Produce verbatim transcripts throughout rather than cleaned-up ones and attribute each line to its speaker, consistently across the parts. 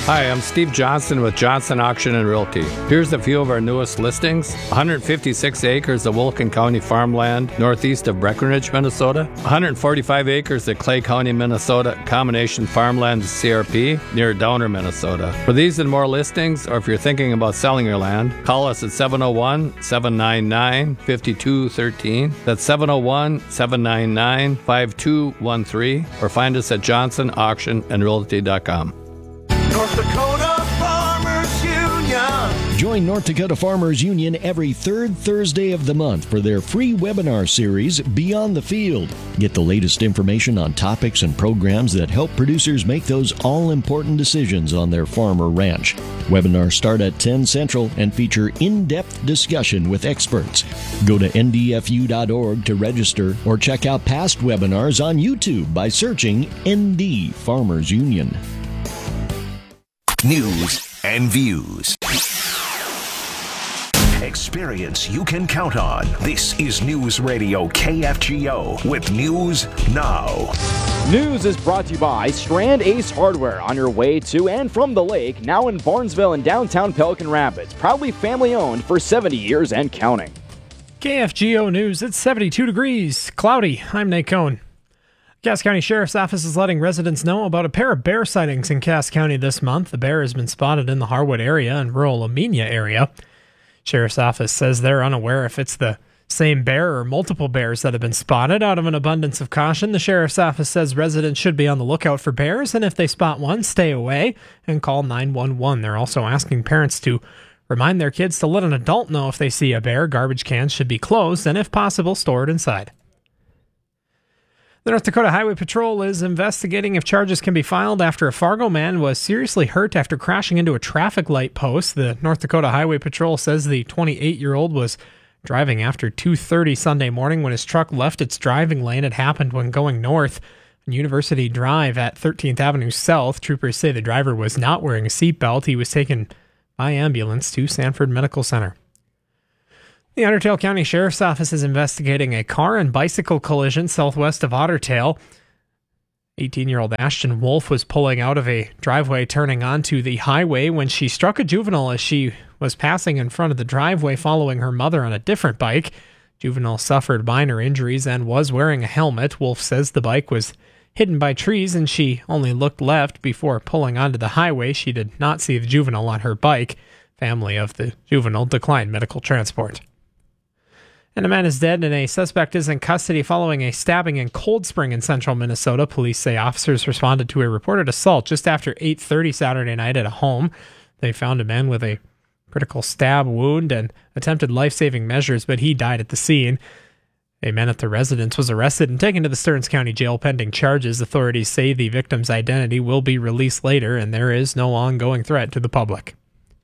Speaker 1: Hi, I'm Steve Johnson with Johnson Auction and Realty. Here's a few of our newest listings. one hundred fifty-six acres of Wilkin County farmland northeast of Breckenridge, Minnesota. one hundred forty-five acres of Clay County, Minnesota, combination farmland C R P near Downer, Minnesota. For these and more listings, or if you're thinking about selling your land, call us at seven oh one, seven nine nine, five two one three. That's seven oh one, seven nine nine, five two one three, or find us at johnson auction and realty dot com.
Speaker 2: North Dakota Farmers Union.
Speaker 3: Join North Dakota Farmers Union every third Thursday of the month for their free webinar series, Beyond the Field. Get the latest information on topics and programs that help producers make those all-important decisions on their farm or ranch. Webinars start at ten Central and feature in-depth discussion with experts. Go to N D F U dot org to register or check out past webinars on YouTube by searching N D Farmers Union.
Speaker 4: News and views. Experience you can count on. This is News Radio K F G O with News Now.
Speaker 5: News is brought to you by Strand Ace Hardware, on your way to and from the lake, now in Barnesville and downtown Pelican Rapids. Proudly family owned for seventy years and counting.
Speaker 6: K F G O News, it's seventy-two degrees, cloudy. I'm Nate Cohn. Cass County Sheriff's Office is letting residents know about a pair of bear sightings in Cass County this month. The bear has been spotted in the Harwood area and rural Amenia area. Sheriff's Office says they're unaware if it's the same bear or multiple bears that have been spotted. Out of an abundance of caution, the Sheriff's Office says residents should be on the lookout for bears, and if they spot one, stay away and call nine one one. They're also asking parents to remind their kids to let an adult know if they see a bear. Garbage cans should be closed and, if possible, stored inside. The North Dakota Highway Patrol is investigating if charges can be filed after a Fargo man was seriously hurt after crashing into a traffic light post. The North Dakota Highway Patrol says the twenty-eight-year-old was driving after two thirty Sunday morning when his truck left its driving lane. It happened when going north on University Drive at thirteenth Avenue South. Troopers say the driver was not wearing a seatbelt. He was taken by ambulance to Sanford Medical Center. The Ottertail County Sheriff's Office is investigating a car and bicycle collision southwest of Ottertail. eighteen-year-old Ashton Wolf was pulling out of a driveway turning onto the highway when she struck a juvenile as she was passing in front of the driveway following her mother on a different bike. Juvenile suffered minor injuries and was wearing a helmet. Wolf says the bike was hidden by trees and she only looked left before pulling onto the highway. She did not see the juvenile on her bike. Family of the juvenile declined medical transport. And a man is dead and a suspect is in custody following a stabbing in Cold Spring in central Minnesota. Police say officers responded to a reported assault just after eight thirty Saturday night at a home. They found a man with a critical stab wound and attempted life-saving measures, but he died at the scene. A man at the residence was arrested and taken to the Stearns County Jail pending charges. Authorities say the victim's identity will be released later, and there is no ongoing threat to the public.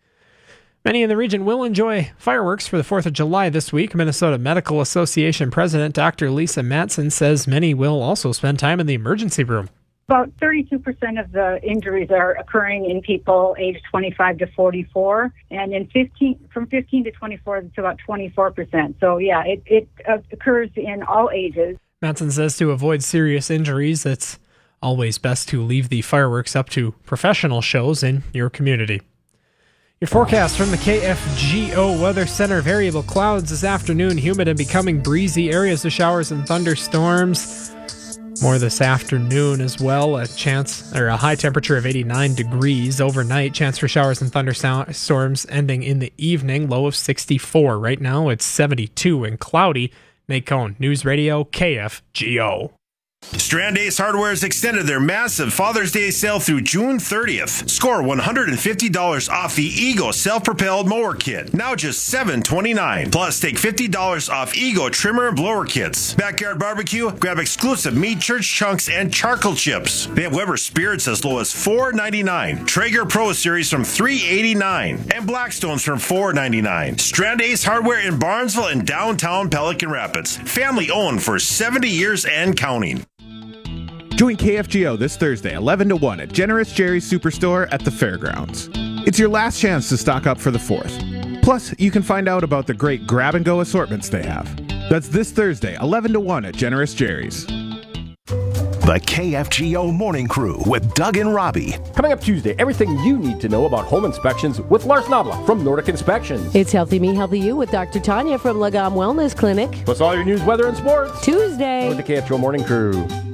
Speaker 6: Many in the region will enjoy fireworks for the fourth of July this week. Minnesota Medical Association President Doctor Lisa Matson says many will also spend time in the emergency room.
Speaker 7: About thirty-two percent of the injuries are occurring in people aged twenty-five to forty-four, and in fifteen from fifteen to twenty-four, it's about twenty-four percent. So, yeah, it, it occurs in all ages.
Speaker 6: Matson says to avoid serious injuries, it's always best to leave the fireworks up to professional shows in your community. Your forecast from the K F G O Weather Center. Variable clouds this afternoon, humid and becoming breezy. Areas of showers and thunderstorms. More this afternoon as well. A chance or a high temperature of eighty-nine degrees overnight. Chance for showers and thunderstorms ending in the evening. Low of sixty-four. Right now it's seventy-two and cloudy. Nate Cohn, News Radio K F G O.
Speaker 8: Strand Ace Hardware has extended their massive Father's Day sale through June thirtieth. Score one hundred fifty dollars off the Ego self-propelled mower kit, now just seven dollars and twenty-nine cents. Plus, take fifty dollars off Ego trimmer and blower kits. Backyard barbecue, grab exclusive meat church chunks and charcoal chips. They have Weber Spirits as low as four dollars and ninety-nine cents. Traeger Pro Series from three dollars and eighty-nine cents. And Blackstones from four dollars and ninety-nine cents. Strand Ace Hardware in Barnesville and downtown Pelican Rapids. Family owned for seventy years and counting.
Speaker 9: Join K F G O this Thursday, eleven to one at Generous Jerry's Superstore at the Fairgrounds. It's your last chance to stock up for the fourth. Plus, you can find out about the great grab-and-go assortments they have. That's this Thursday, eleven to one at Generous Jerry's.
Speaker 4: The K F G O Morning Crew with Doug and Robbie.
Speaker 10: Coming up Tuesday, everything you need to know about home inspections with Lars Nabla from Nordic Inspections.
Speaker 11: It's Healthy Me, Healthy You with Doctor Tanya from Lagom Wellness Clinic.
Speaker 10: Plus all your news, weather, and sports.
Speaker 11: Tuesday.
Speaker 10: With the K F G O Morning Crew.